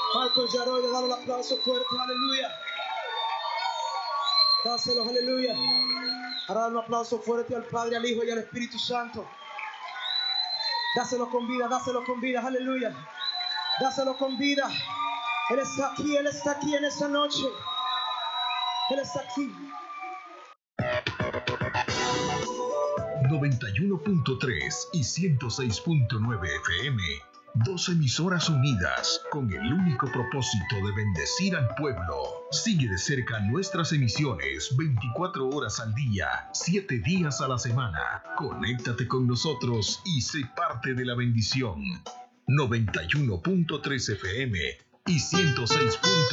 Marcos Yaroy, le dale el aplauso fuerte, aleluya. Dáselo, aleluya. Ahora dale un aplauso fuerte al Padre, al Hijo y al Espíritu Santo. Dáselo con vida, aleluya. Dáselo con vida. Él está aquí en esta noche. Él está aquí. 91.3 y 106.9 FM. Dos emisoras unidas con el único propósito de bendecir al pueblo. Sigue de cerca nuestras emisiones 24 horas al día, 7 días a la semana. Conéctate con nosotros y sé parte de la bendición. 91.3 FM y 106.